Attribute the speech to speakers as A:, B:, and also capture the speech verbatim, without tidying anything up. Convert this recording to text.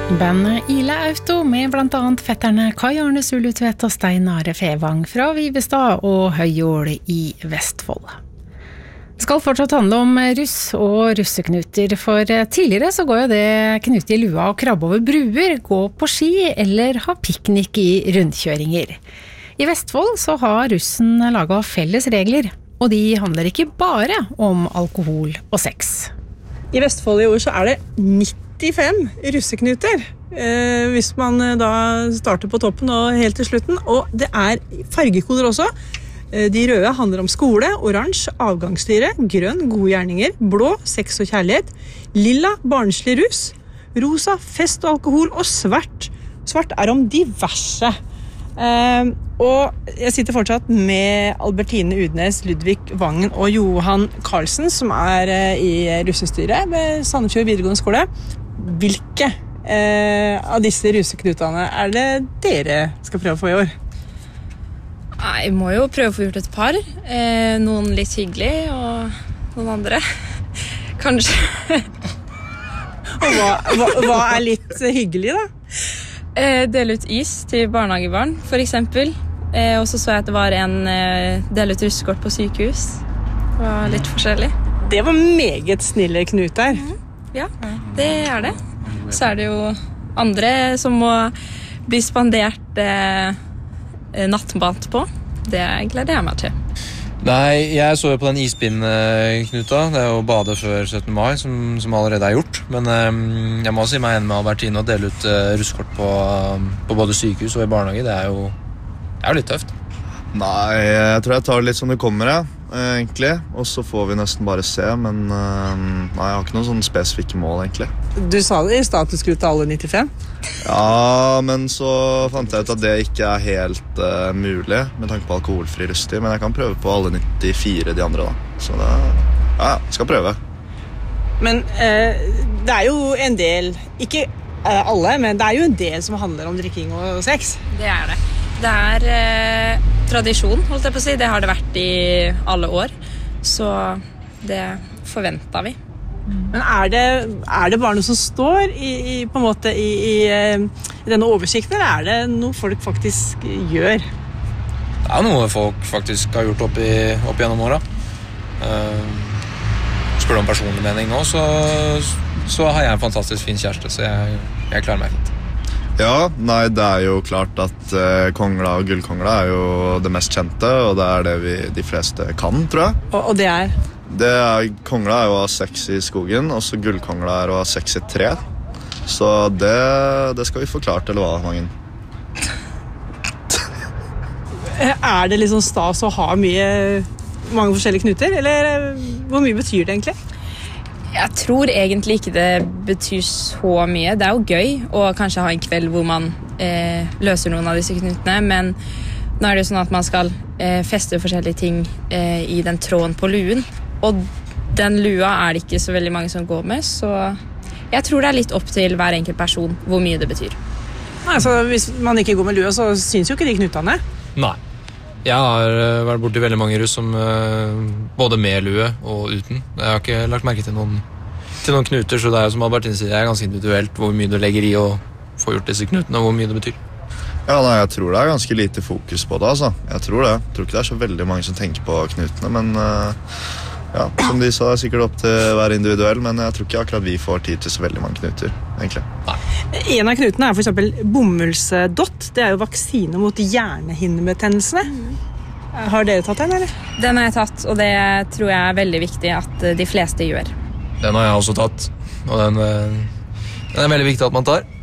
A: Bandet Ile Auto med blant annet fetterne Kai Arne Sulutvedt og Stein Are Fevang fra Vivestad og Høyål i Vestfold. Det skal fortsatt handle om russ og russeknuter, for tidligere så går jo det knute i lua og krabbe over bruer, gå på ski eller ha piknik i rundkjøringer. I Vestfold så har russen laget felles regler, og de handler ikke bare om alkohol og sex.
B: I Vestfold i år så er det nittifem russeknuter, eh, hvis man da starter på toppen og helt til slutten, og det er fargekoder også. De røde handler om skole, oransje, avgangsstyre, grønn, gode gjerninger, blå, sex og kjærlighet, lilla, barnslig rus, rosa, fest og alkohol, og svart. Svart er om diverse. Eh, og jeg sitter fortsatt med Albertine Udnes, Ludvig Vangen og Johan Karlsen, som er eh, i russestyret ved Sandefjord videregående skole. Hvilke eh, av disse russeknutene er det dere skal prøve å få i år?
C: Jeg må jo prøve å få gjort et par. Eh, noen litt hyggelig, og noen andre. Kanskje.
B: Og hva, hva, hva er litt hyggelig, da?
C: Eh, dele ut is til barnehagebarn, for eksempel. Eh, og så så jeg at det var en eh, dele ut russekort på sykehus. Det var litt forskjellig.
B: Det var meget snille knuter.
C: Mm. Ja, det er det. Så er det jo andre som må bli spandert eh, nattmat på. Det gleder jeg meg til.
D: Nei, jeg så jo på den ispinneknuta. Det er jo bade før syttende mai, som, som allerede er gjort. Men um, jeg må si meg enig med Albertine og dele ut uh, russekort på, um, på både sykehus og i barnehage. Det er jo, det er jo litt tøft.
E: Nei, jeg tror jeg tar det litt som det kommer, ja, egentlig. Og så får vi nesten bare se, men uh, nei, jeg har ikke noen sånne spesifikke mål, egentlig.
B: Du sa det i statusskrutt til alle nittifem?
E: Ja, men så fant jeg ut at det ikke er helt uh, mulig med tanke på alkoholfri rusttid, men jeg kan prøve på alle nittifire de andre da. Så det, ja, jeg skal prøve.
B: Men eh, det er jo en del, ikke eh, alle, men det er jo en del som handler om drikking og sex.
C: Det er det. Det er eh, tradisjon, holdt jeg på å si. Det har det vært i alle år. Så det forventer vi.
B: Men er det, er det bare noe som står i, i, på en måte, i, i, i denne oversikten, eller er det noe folk faktisk gjør?
D: Det er noe folk faktisk har gjort opp, i, opp gjennom åra. Uh, spør du om personlig mening nå, så, så har jeg en fantastisk fin kjæreste, så jeg, jeg klarer meg fint.
E: Ja, nei, det er jo klart at uh, kongla og gullkongla er jo det mest kjente, og det er det vi, de fleste kan, tror jeg.
B: Og, og det er?
E: Det er, kongla er jo å ha sex i skogen, og så gullkongla er å ha sex i tre. Så det, det skal vi forklare til, eller hva, Vangen?
B: Er det liksom stas å ha mye, mange forskjellige knuter, eller hvor mye betyr det egentlig?
C: Jeg tror egentlig ikke det betyr så mye. Det er jo gøy å kanskje ha en kveld hvor man eh, løser noen av disse knutene, men nå er det jo sånn at man skal eh, feste forskjellige ting eh, i den tråden på luen. Og den lua er det ikke så veldig mange som går med, så jeg tror det er litt opp til hver enkelt person hvor mye det betyr.
B: Nei, så hvis man ikke går med lua, så synes jo ikke de knutene.
D: Nei. Jeg har uh, vært borti veldig mange russ som uh, både med lue og uten. Jeg har ikke lagt merke til noen, til noen knuter, så det er som Albertine sier, det er ganske individuelt hvor mye du legger i å få gjort disse knutene, og hvor mye det betyr.
E: Ja, nei, jeg tror det er ganske lite fokus på det, altså. Jeg tror det. Jeg tror ikke det er så veldig mange som tenker på knutene, men uh, ja, som de sa, det er sikkert opp til å være individuell, men jeg tror ikke akkurat vi får tid til så veldig mange knuter, egentlig.
B: Nei. En av knutene er for eksempel bomullsdott. Det er jo vaksine mot hjernehinnebetennelsene. Mm. Har dere tatt den, eller?
C: Den har jeg tatt, og det tror jeg er veldig viktig at de fleste gjør.
D: Den har jeg også tatt, og den, den er veldig viktig at man tar.